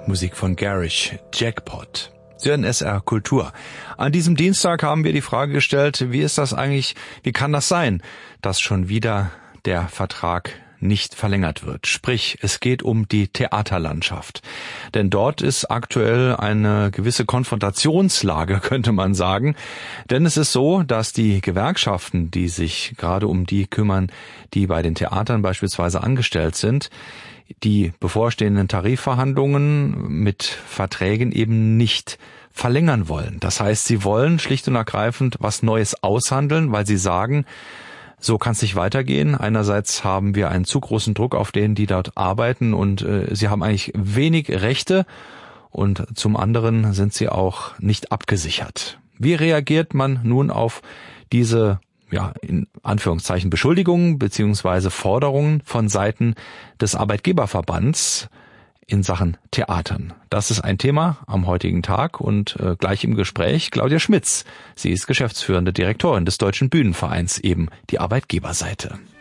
Musik von Garish, Jackpot. Sie hören SR Kultur. An diesem Dienstag haben wir die Frage gestellt, wie ist das eigentlich, wie kann das sein, dass schon wieder der Vertrag nicht verlängert wird. Sprich, es geht um die Theaterlandschaft. Denn dort ist aktuell eine gewisse Konfrontationslage, könnte man sagen. Denn es ist so, dass die Gewerkschaften, die sich gerade um die kümmern, die bei den Theatern beispielsweise angestellt sind, die bevorstehenden Tarifverhandlungen mit Verträgen eben nicht verlängern wollen. Das heißt, sie wollen schlicht und ergreifend was Neues aushandeln, weil sie sagen, so kann es nicht weitergehen. Einerseits haben wir einen zu großen Druck auf denen, die dort arbeiten, und sie haben eigentlich wenig Rechte, und zum anderen sind sie auch nicht abgesichert. Wie reagiert man nun auf diese, ja, in Anführungszeichen Beschuldigungen beziehungsweise Forderungen von Seiten des Arbeitgeberverbands in Sachen Theatern? Das ist ein Thema am heutigen Tag, und gleich im Gespräch Claudia Schmitz. Sie ist geschäftsführende Direktorin des Deutschen Bühnenvereins, eben die Arbeitgeberseite.